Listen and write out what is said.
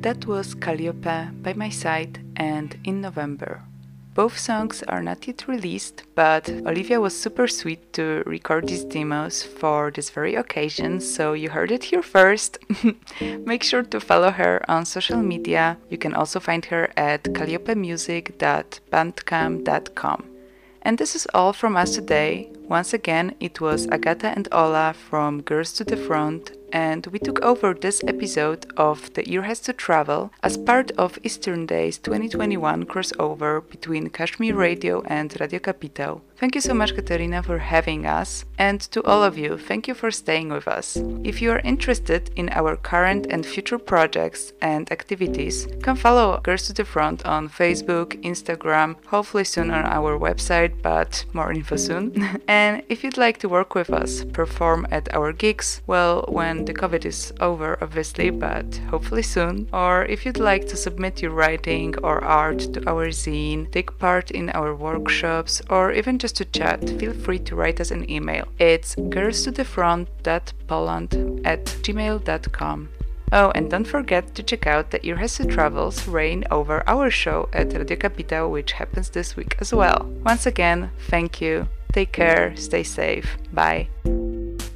That was Calliope, By My Side, and In November. Both songs are not yet released, but Olivia was super sweet to record these demos for this very occasion, so you heard it here first. Make sure to follow her on social media. You can also find her at calliopemusic.bandcamp.com. And this is all from us today. Once again, it was Agata and Ola from Girls to the Front, and we took over this episode of The Ear Has to Travel as part of Eastern Days 2021 crossover between Kashmir Radio and Radio Capitał. Thank you so much, Katerina, for having us, and to all of you, thank you for staying with us. If you are interested in our current and future projects and activities, come follow Girls to the Front on Facebook, Instagram, hopefully soon on our website, but more info soon. And if you'd like to work with us, perform at our gigs, well, when the COVID is over, obviously, but hopefully soon, or if you'd like to submit your writing or art to our zine, take part in our workshops, or even just to chat, feel free to write us an email. It's girlstothefront.poland@gmail.com. Oh, and don't forget to check out the Ear Has to Travel's Reign Over Our show at Radio Capitał, which happens this week as well. Once again, thank you. Take care, stay safe. Bye.